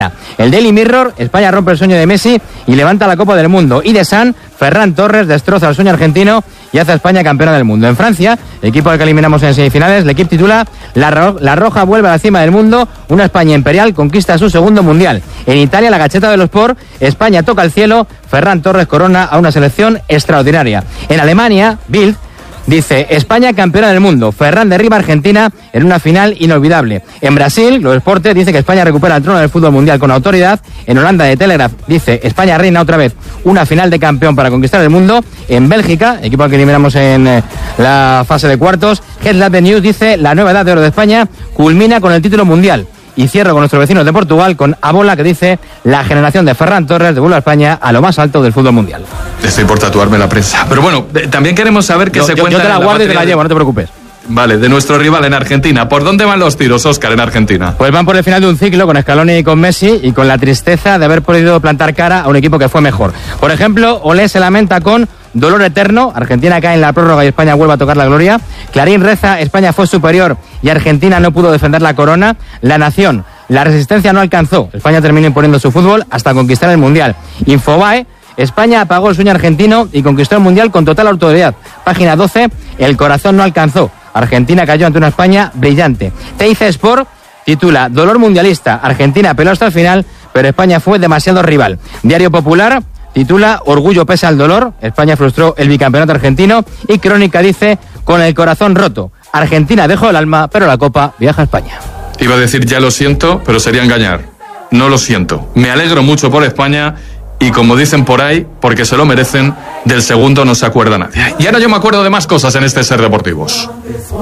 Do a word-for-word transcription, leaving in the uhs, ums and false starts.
El Daily Mirror, España rompe el sueño de Messi y levanta la Copa del Mundo. Y de Sun, Ferran Torres destroza el sueño argentino y hace a España campeona del mundo. En Francia, equipo al que eliminamos en semifinales, el equipo titula la, ro- la Roja vuelve a la cima del mundo, una España imperial conquista su segundo mundial. En Italia, la Gacheta de los Sport, España toca el cielo, Ferran Torres corona a una selección extraordinaria. En Alemania, Bild dice, España campeona del mundo, Ferran derriba a Argentina en una final inolvidable. En Brasil, Los Esportes dice que España recupera el trono del fútbol mundial con autoridad. En Holanda, de Telegraph dice, España reina otra vez una final de campeón para conquistar el mundo. En Bélgica, equipo al que eliminamos en eh, la fase de cuartos, Headline de News dice, la nueva edad de oro de España culmina con el título mundial. Y cierro con nuestros vecinos de Portugal, con Abola, que dice, la generación de Ferran Torres devuelve a España a lo más alto del fútbol mundial. Estoy por tatuarme la prensa. Pero bueno, también queremos saber qué yo, se yo, cuenta. Yo te la en guardo la y te la llevo, no te preocupes. Vale, de nuestro rival en Argentina. ¿Por dónde van los tiros, Óscar, en Argentina? Pues van por el final de un ciclo con Scaloni y con Messi y con la tristeza de haber podido plantar cara a un equipo que fue mejor. Por ejemplo, Olé se lamenta con dolor eterno, Argentina cae en la prórroga y España vuelve a tocar la gloria. Clarín reza, España fue superior y Argentina no pudo defender la corona. La Nación, la resistencia no alcanzó, España terminó imponiendo su fútbol hasta conquistar el Mundial. Infobae, España apagó el sueño argentino y conquistó el Mundial con total autoridad. Página doce, el corazón no alcanzó, Argentina cayó ante una España brillante. T I C Sport titula, dolor mundialista, Argentina peló hasta el final, pero España fue demasiado rival. Diario Popular titula, orgullo pese al dolor, España frustró el bicampeonato argentino. Y Crónica dice, con el corazón roto, Argentina dejó el alma, pero la copa viaja a España. Iba a decir ya lo siento, pero sería engañar. No lo siento. Me alegro mucho por España y, como dicen por ahí, porque se lo merecen, del segundo no se acuerda nadie. Y ahora yo me acuerdo de más cosas en este Ser Deportivos.